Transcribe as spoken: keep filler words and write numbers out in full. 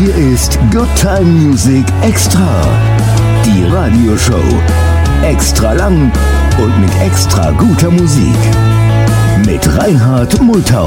Hier ist Good Time Music Extra. Die Radioshow. Extra lang und mit extra guter Musik. Mit Reinhard Multau.